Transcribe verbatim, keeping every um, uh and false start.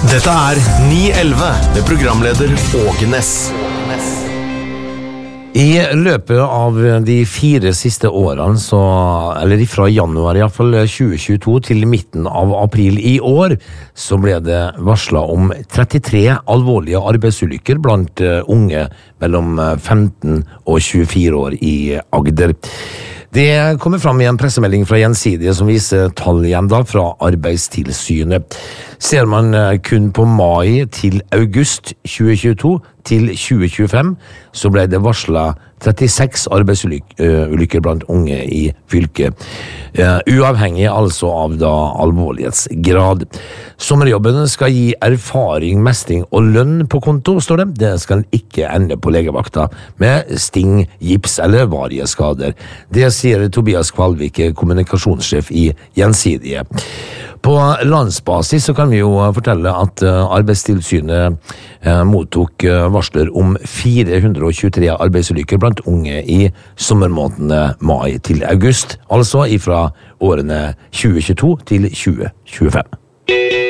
Dette er ni elleve med programleder Åge Ness. I løpet av de fire siste årene, så, eller fra januar i hvert fall tjue tjueto til midten av april i år, så ble det varslet om trettitre alvorlige arbeidsulykker blant unge mellom femten og tjuefire år i Agder. Det kommer fram i en pressemelding fra Gjensidige som viser tall igjen da fra Arbeidstilsynet. Ser man kun på mai til august tjue tjueto til tjue tjuefem, så ble det varslet trettiseks arbeidsulykker blant unge i fylket. Uavhengig altså av da alvorlighetsgrad. Sommerjobben skal gi erfaring, mestring og lønn på konto, står det. Det skal ikke ende på legevakta med sting, gips eller varige skader. Det sier Tobias Kvalvik, kommunikasjonssjef i Gjensidige. På landsbasis så kan vi jo fortelle at Arbeidstilsynet mottok varsler om fire hundre og tjuetre arbeidsulykker blant unge i sommermånedene mai til august, altså ifra årene tjue tjueto til tjue tjuefem.